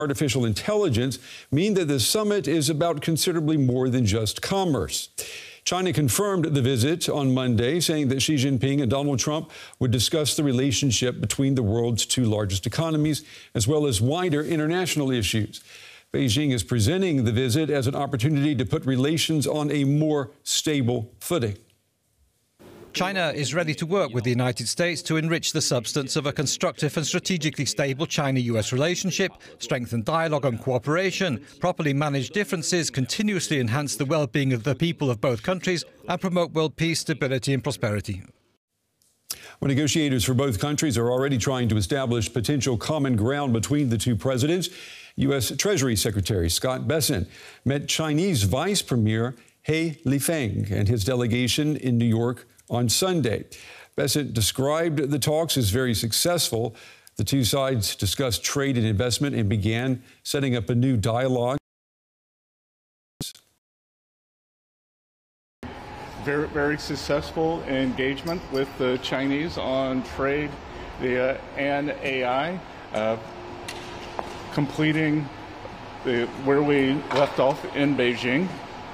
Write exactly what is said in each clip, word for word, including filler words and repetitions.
artificial intelligence mean that the summit is about considerably more than just commerce. China confirmed the visit on Monday, saying that Xi Jinping and Donald Trump would discuss the relationship between the world's two largest economies, as well as wider international issues. Beijing is presenting the visit as an opportunity to put relations on a more stable footing. China is ready to work with the United States to enrich the substance of a constructive and strategically stable China-U S relationship, strengthen dialogue and cooperation, properly manage differences, continuously enhance the well-being of the people of both countries, and promote world peace, stability and prosperity. Well, negotiators for both countries are already trying to establish potential common ground between the two presidents. U S Treasury Secretary Scott Bessent met Chinese Vice Premier He Lifeng and his delegation in New York on Sunday. Bessent described the talks as very successful. The two sides discussed trade and investment and began setting up a new dialogue. Very, very successful engagement with the Chinese on trade the, uh, and A I, uh, completing the, where we left off in Beijing.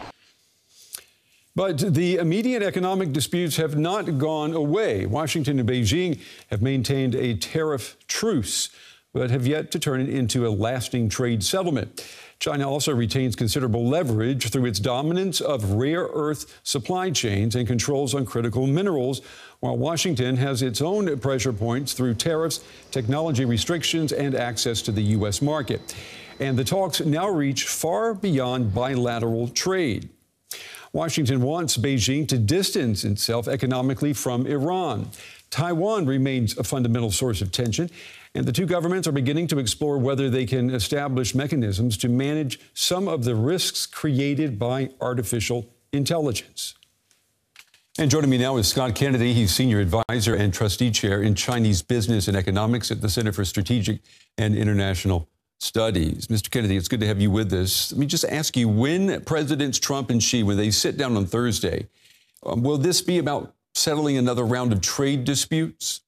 But the immediate economic disputes have not gone away. Washington and Beijing have maintained a tariff truce, but have yet to turn it into a lasting trade settlement. China also retains considerable leverage through its dominance of rare earth supply chains and controls on critical minerals, while Washington has its own pressure points through tariffs, technology restrictions, and access to the U S market. And the talks now reach far beyond bilateral trade. Washington wants Beijing to distance itself economically from Iran. Taiwan remains a fundamental source of tension, and the two governments are beginning to explore whether they can establish mechanisms to manage some of the risks created by artificial intelligence. And joining me now is Scott Kennedy. He's Senior Advisor and Trustee Chair in Chinese Business and Economics at the Center for Strategic and International Studies. Mister Kennedy, it's good to have you with us. Let me just ask you, when Presidents Trump and Xi, when they sit down on Thursday, um, will this be about settling another round of trade disputes?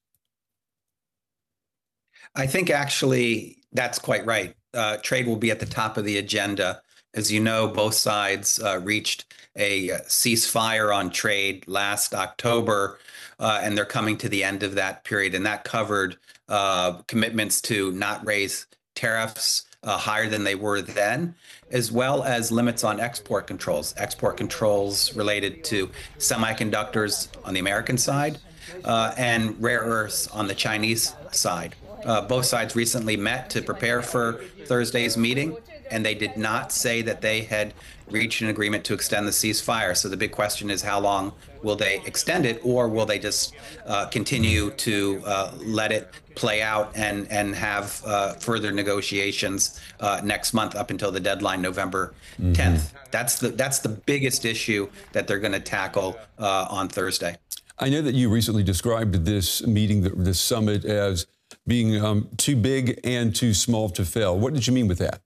I think actually that's quite right. Uh, trade will be at the top of the agenda. As you know, both sides uh, reached a ceasefire on trade last October, uh, and they're coming to the end of that period. And that covered uh, commitments to not raise tariffs uh, higher than they were then, as well as limits on export controls, export controls related to semiconductors on the American side uh, and rare earths on the Chinese side. Uh, both sides recently met to prepare for Thursday's meeting, and they did not say that they had reached an agreement to extend the ceasefire. So the big question is, how long will they extend it, or will they just uh, continue to uh, let it play out and and have uh, further negotiations uh, next month up until the deadline, November tenth? Mm-hmm. That's the that's the biggest issue that they're going to tackle uh, on Thursday. I know that you recently described this meeting, this summit, as being um, too big and too small to fail. What did you mean with that?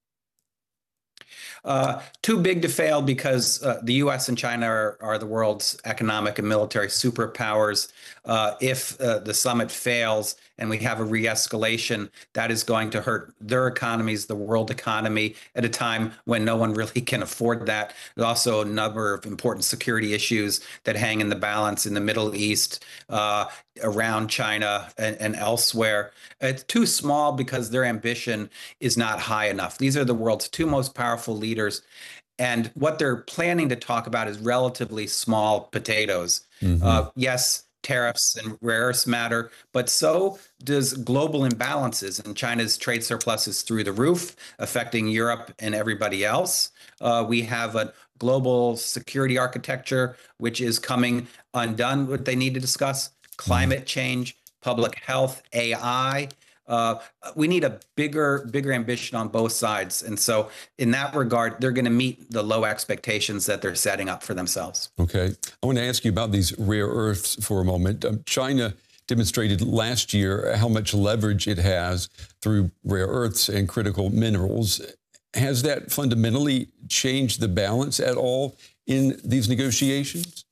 Uh, too big to fail because uh, the U S and China are, are the world's economic and military superpowers. Uh, if uh, the summit fails and we have a re-escalation, that is going to hurt their economies, the world economy, at a time when no one really can afford that. There's also a number of important security issues that hang in the balance in the Middle East, uh, around China and, and elsewhere. It's too small because their ambition is not high enough. These are the world's two most powerful leaders. And what they're planning to talk about is relatively small potatoes. Mm-hmm. Uh, yes, tariffs and rare earths matter, but so does global imbalances. And China's trade surplus is through the roof, affecting Europe and everybody else. Uh, we have a global security architecture, which is coming undone, what they need to discuss. Climate change, public health, A I. Uh, we need a bigger, bigger ambition on both sides. And so in that regard, they're going to meet the low expectations that they're setting up for themselves. Okay. I want to ask you about these rare earths for a moment. Um, China demonstrated last year how much leverage it has through rare earths and critical minerals. Has that fundamentally changed the balance at all in these negotiations?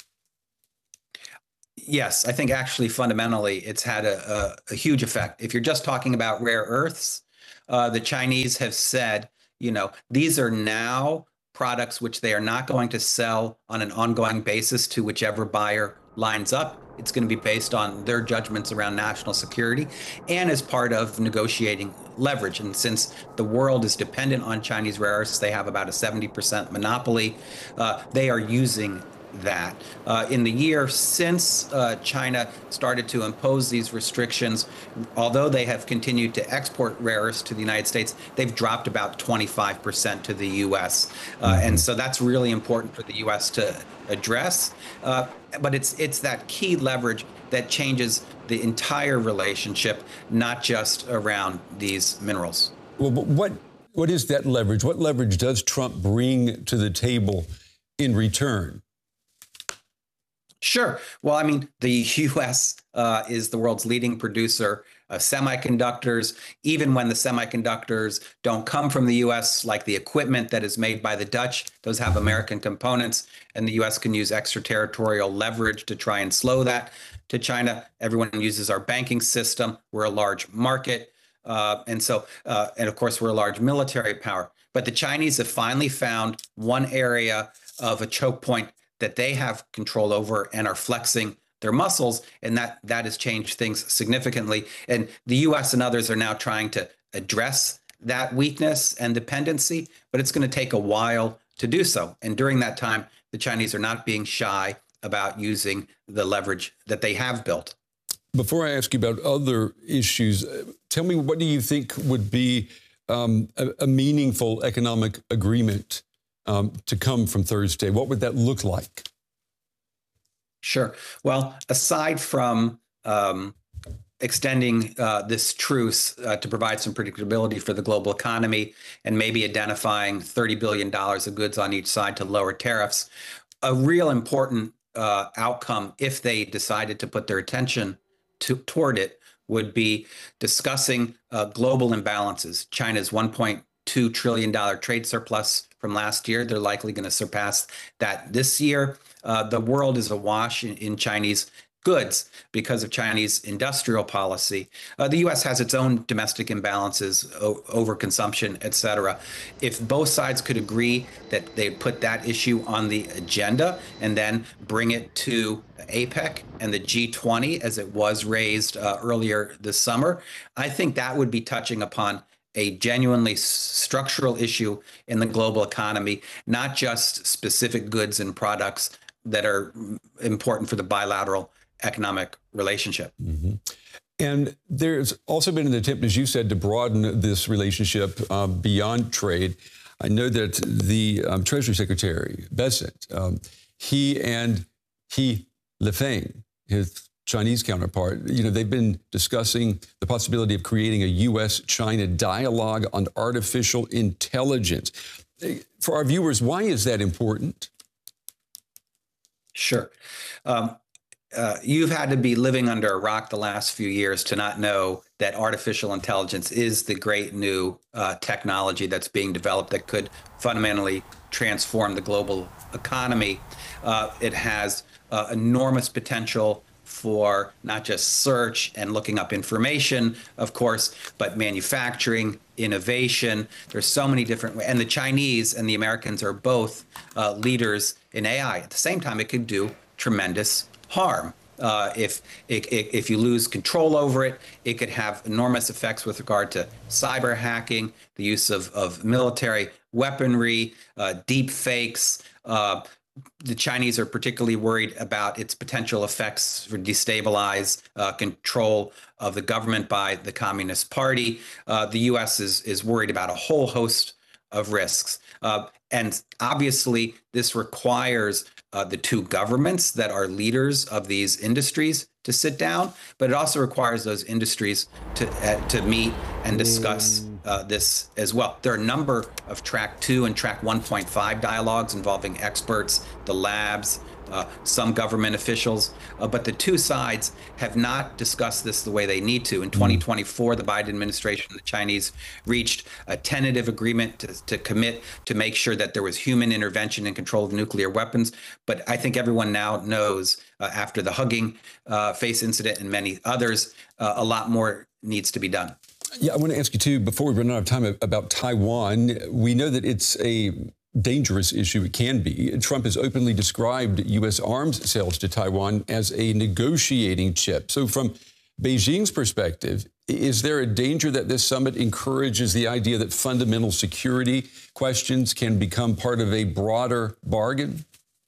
Yes, I think actually fundamentally it's had a, a, a huge effect. If you're just talking about rare earths, uh, the Chinese have said, you know, these are now products which they are not going to sell on an ongoing basis to whichever buyer lines up. It's going to be based on their judgments around national security and as part of negotiating leverage. And since the world is dependent on Chinese rare earths, they have about a seventy percent monopoly. Uh, they are using that. Uh, in the year since uh, China started to impose these restrictions, although they have continued to export rare earths to the United States, they've dropped about twenty-five percent to the U S. Uh, and so that's really important for the U S to address. Uh, but it's it's that key leverage that changes the entire relationship, not just around these minerals. Well, but what what is that leverage? What leverage does Trump bring to the table in return? Sure. Well, I mean, the U S uh, is the world's leading producer of semiconductors. Even when the semiconductors don't come from the U S, like the equipment that is made by the Dutch, those have American components, and the U S can use extraterritorial leverage to try and slow that to China. Everyone uses our banking system. We're a large market. Uh, and so, uh, and of course, we're a large military power. But the Chinese have finally found one area of a choke point that they have control over and are flexing their muscles, and that that has changed things significantly. And the U S and others are now trying to address that weakness and dependency, but it's going to take a while to do so. And during that time, the Chinese are not being shy about using the leverage that they have built. Before I ask you about other issues, tell me, what do you think would be um, a, a meaningful economic agreement Um, to come from Thursday? What would that look like? Sure. Well, aside from um, extending uh, this truce uh, to provide some predictability for the global economy and maybe identifying thirty billion dollars of goods on each side to lower tariffs, a real important uh, outcome, if they decided to put their attention to, toward it, would be discussing uh, global imbalances. China's one point two trillion dollars trade surplus from last year. They're likely going to surpass that this year. Uh, the world is awash in, in Chinese goods because of Chinese industrial policy. Uh, the U S has its own domestic imbalances, o- overconsumption, et cetera. If both sides could agree that they'd put that issue on the agenda and then bring it to APEC and the G twenty, as it was raised uh, earlier this summer, I think that would be touching upon a genuinely structural issue in the global economy, not just specific goods and products that are important for the bilateral economic relationship. Mm-hmm. And there's also been an attempt, as you said, to broaden this relationship uh, beyond trade. I know that the um, Treasury Secretary, Bessent, um, he and He Lifeng, his Chinese counterpart, you know, they've been discussing the possibility of creating a U S China dialogue on artificial intelligence. For our viewers, why is that important? Sure. Um, uh, you've had to be living under a rock the last few years to not know that artificial intelligence is the great new uh, technology that's being developed that could fundamentally transform the global economy. Uh, it has uh, enormous potential for not just search and looking up information, of course, but manufacturing, innovation. There's so many different ways. And the Chinese and the Americans are both uh, leaders in A I. At the same time, it could do tremendous harm. Uh, if it, if you lose control over it, it could have enormous effects with regard to cyber hacking, the use of, of military weaponry, uh, deep fakes. Uh, The Chinese are particularly worried about its potential effects for destabilize uh, control of the government by the Communist Party. Uh, the U S is is worried about a whole host of risks. Uh, and obviously, this requires uh, the two governments that are leaders of these industries to sit down, but it also requires those industries to uh, to meet and discuss uh, this as well. There are a number of track two and track one point five dialogues involving experts, the labs, uh, some government officials, uh, but the two sides have not discussed this the way they need to. In twenty twenty-four, the Biden administration and the Chinese reached a tentative agreement to, to commit to make sure that there was human intervention and control of nuclear weapons. But I think everyone now knows, uh, after the Hugging uh, Face incident and many others, uh, a lot more needs to be done. Yeah, I want to ask you too, before we run out of time, about Taiwan. We know that it's a dangerous issue. It can be. Trump has openly described U S arms sales to Taiwan as a negotiating chip. So from Beijing's perspective, is there a danger that this summit encourages the idea that fundamental security questions can become part of a broader bargain?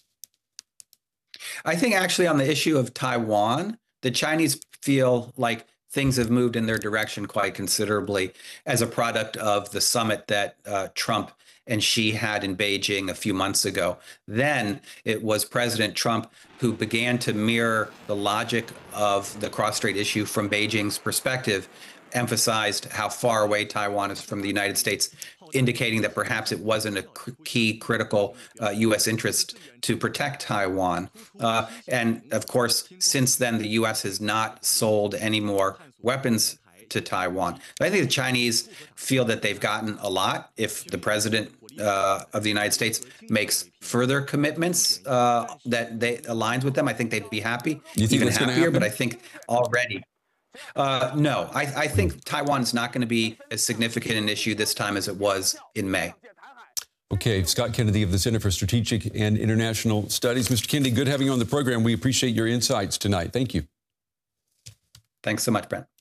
I think actually on the issue of Taiwan, the Chinese feel like things have moved in their direction quite considerably as a product of the summit that uh, Trump and Xi had in Beijing a few months ago. Then it was President Trump who began to mirror the logic of the cross-strait issue from Beijing's perspective, emphasized how far away Taiwan is from the United States, indicating that perhaps it wasn't a key critical uh, U S interest to protect Taiwan. Uh, and of course, since then, the U S has not sold any more weapons to Taiwan. But I think the Chinese feel that they've gotten a lot. If the president uh, of the United States makes further commitments uh, that they aligns with them, I think they'd be happy, you think even that's happier. But I think already, uh, no, I, I think Taiwan is not going to be as significant an issue this time as it was in May. Okay, Scott Kennedy of the Center for Strategic and International Studies. Mister Kennedy, good having you on the program. We appreciate your insights tonight. Thank you. Thanks so much, Brent.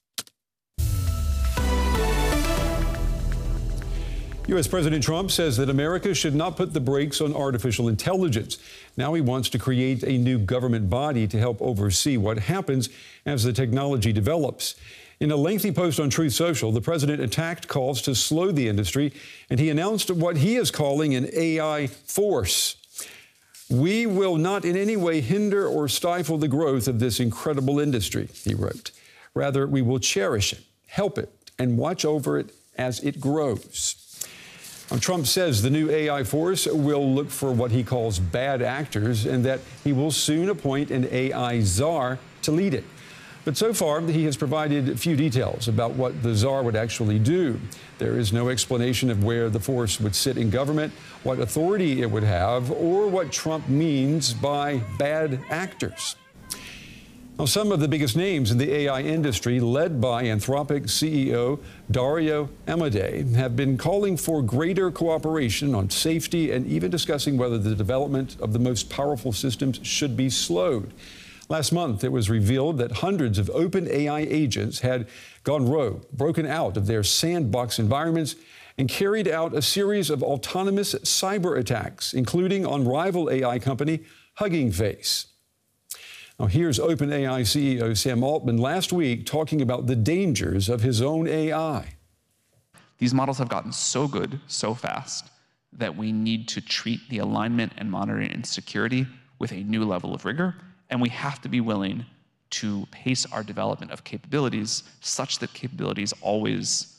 U S President Trump says that America should not put the brakes on artificial intelligence. Now he wants to create a new government body to help oversee what happens as the technology develops. In a lengthy post on Truth Social, the president attacked calls to slow the industry, and he announced what he is calling an A I force. We will not in any way hinder or stifle the growth of this incredible industry, he wrote. Rather, we will cherish it, help it, and watch over it as it grows. Now, Trump says the new A I force will look for what he calls bad actors and that he will soon appoint an A I czar to lead it. But so far, he has provided few details about what the czar would actually do. There is no explanation of where the force would sit in government, what authority it would have, or what Trump means by bad actors. Now, some of the biggest names in the A I industry, led by Anthropic C E O Dario Amodei, have been calling for greater cooperation on safety and even discussing whether the development of the most powerful systems should be slowed. Last month, it was revealed that hundreds of open A I agents had gone rogue, broken out of their sandbox environments, and carried out a series of autonomous cyber attacks, including on rival A I company Hugging Face. Now, here's OpenAI C E O Sam Altman last week talking about the dangers of his own A I. These models have gotten so good so fast that we need to treat the alignment and monitoring and security with a new level of rigor, and we have to be willing to pace our development of capabilities such that capabilities always,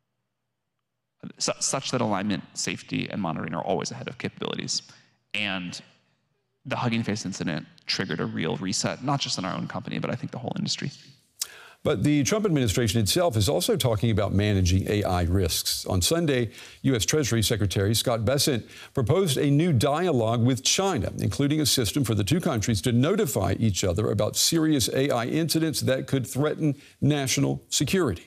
such that alignment, safety, and monitoring are always ahead of capabilities. And the Hugging Face incident triggered a real reset, not just in our own company, but I think the whole industry. But the Trump administration itself is also talking about managing A I risks. On Sunday, U S Treasury Secretary Scott Bessent proposed a new dialogue with China, including a system for the two countries to notify each other about serious A I incidents that could threaten national security.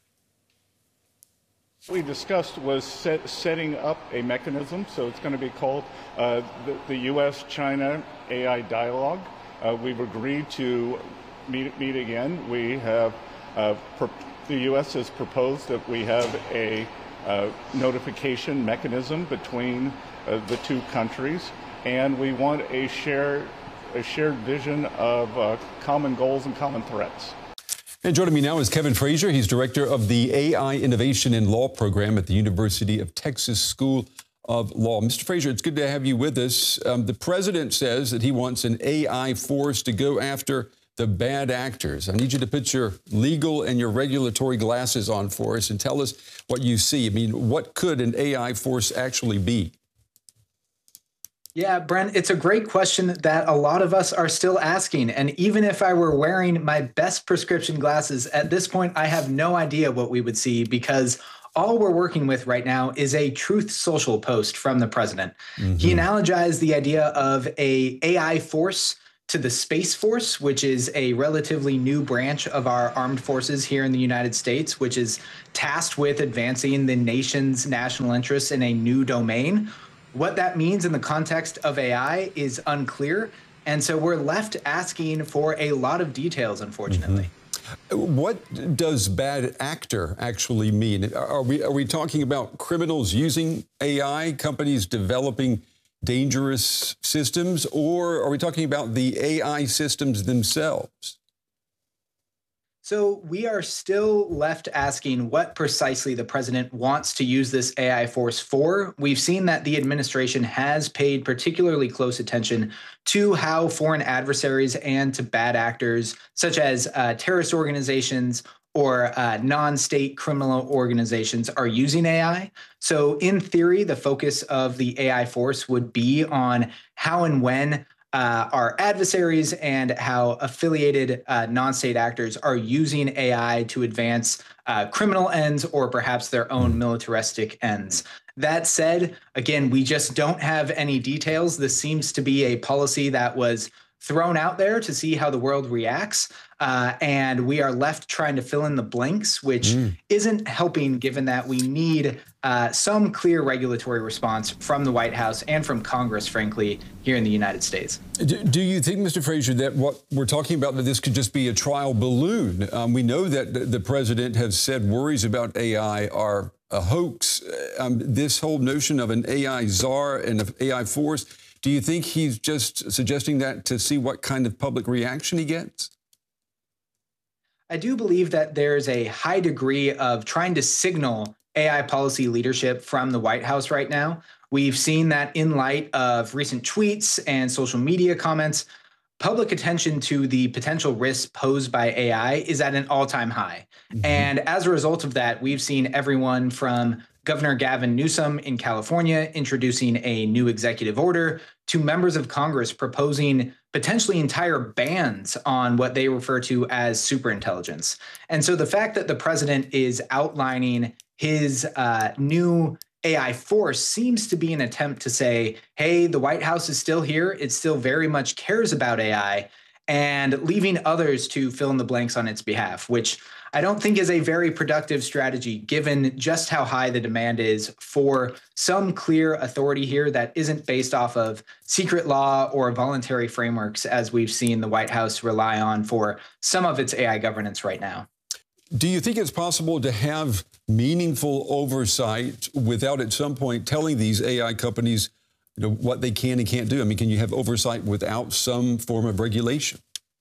What we discussed was set, setting up a mechanism, so it's going to be called uh, the, the U S China A I Dialogue. Uh, we've agreed to meet, meet again. We have, uh, the U S has proposed that we have a uh, notification mechanism between uh, the two countries, and we want a shared, a shared vision of uh, common goals and common threats. And joining me now is Kevin Frazier. He's director of the A I Innovation in Law program at the University of Texas School of Law. Mister Frazier, it's good to have you with us. Um, the president says that he wants an A I force to go after the bad actors. I need you to put your legal and your regulatory glasses on for us and tell us what you see. I mean, what could an A I force actually be? Yeah, Brent, it's a great question that a lot of us are still asking. And even if I were wearing my best prescription glasses, at this point, I have no idea what we would see, because all we're working with right now is a Truth Social post from the president. Mm-hmm. He analogized the idea of a AI force to the Space Force, which is a relatively new branch of our armed forces here in the United States, which is tasked with advancing the nation's national interests in a new domain. What that means in the context of A I is unclear. And so we're left asking for a lot of details, unfortunately. Mm-hmm. What does bad actor actually mean? Are we, are we talking about criminals using A I, companies developing dangerous systems, or are we talking about the A I systems themselves? So we are still left asking what precisely the president wants to use this A I force for. We've seen that the administration has paid particularly close attention to how foreign adversaries and to bad actors, such as uh, terrorist organizations or uh, non-state criminal organizations, are using A I. So in theory, the focus of the A I force would be on how and when Uh, our adversaries and how affiliated uh, non-state actors are using A I to advance uh, criminal ends or perhaps their own militaristic ends. That said, again, we just don't have any details. This seems to be a policy that was thrown out there to see how the world reacts. Uh, and we are left trying to fill in the blanks, which mm. isn't helping, given that we need uh, some clear regulatory response from the White House and from Congress, frankly, here in the United States. Do, do you think, Mister Frazier, that what we're talking about, that this could just be a trial balloon? Um, we know that the president has said worries about A I are a hoax. Um, this whole notion of an A I czar and an A I force, do you think he's just suggesting that to see what kind of public reaction he gets? I do believe that there's a high degree of trying to signal A I policy leadership from the White House right now. We've seen that in light of recent tweets and social media comments, public attention to the potential risks posed by A I is at an all-time high. Mm-hmm. And as a result of that, we've seen everyone from Governor Gavin Newsom in California introducing a new executive order to members of Congress proposing potentially entire bans on what they refer to as superintelligence. And so the fact that the president is outlining his uh, new A I force seems to be an attempt to say, hey, the White House is still here. It still very much cares about A I, and leaving others to fill in the blanks on its behalf, which I don't think is a very productive strategy, given just how high the demand is for some clear authority here that isn't based off of secret law or voluntary frameworks, as we've seen the White House rely on for some of its A I governance right now. Do you think it's possible to have meaningful oversight without at some point telling these A I companies, you know, what they can and can't do? I mean, can you have oversight without some form of regulation?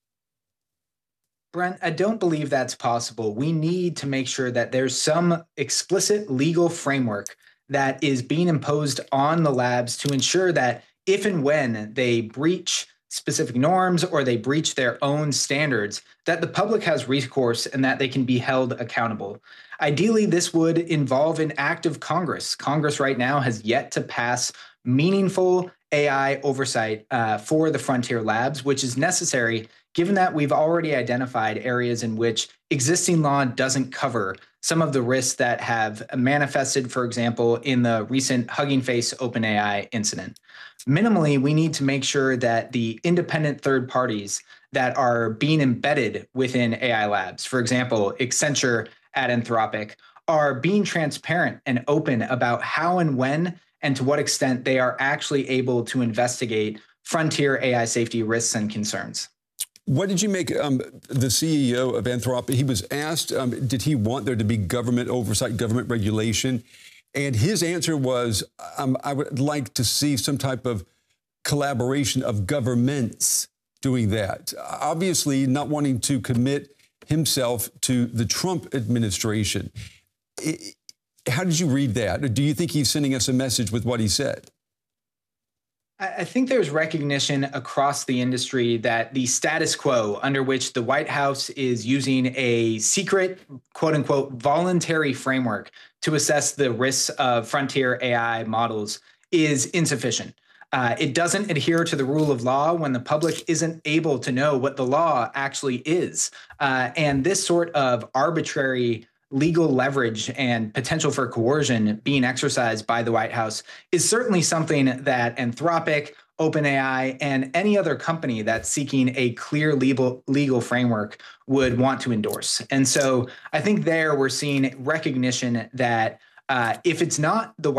Brent, I don't believe that's possible. We need to make sure that there's some explicit legal framework that is being imposed on the labs to ensure that if and when they breach specific norms or they breach their own standards, that the public has recourse and that they can be held accountable. Ideally, this would involve an act of Congress. Congress right now has yet to pass meaningful A I oversight uh, for the frontier labs, which is necessary given that we've already identified areas in which existing law doesn't cover some of the risks that have manifested, for example, in the recent Hugging Face OpenAI incident. Minimally, we need to make sure that the independent third parties that are being embedded within A I labs, for example, Accenture at Anthropic, are being transparent and open about how and when and to what extent they are actually able to investigate frontier A I safety risks and concerns. What did you make um, the C E O of Anthropic? He was asked, um, did he want there to be government oversight, government regulation? And his answer was, um, I would like to see some type of collaboration of governments doing that. Obviously, not wanting to commit himself to the Trump administration. It, how did you read that? Do you think he's sending us a message with what he said? I think there's recognition across the industry that the status quo under which the White House is using a secret, quote unquote, voluntary framework to assess the risks of frontier A I models is insufficient. Uh, it doesn't adhere to the rule of law when the public isn't able to know what the law actually is. Uh, and this sort of arbitrary legal leverage and potential for coercion being exercised by the White House is certainly something that Anthropic, OpenAI and any other company that's seeking a clear legal legal framework would want to endorse. And so I think there we're seeing recognition that uh, if it's not the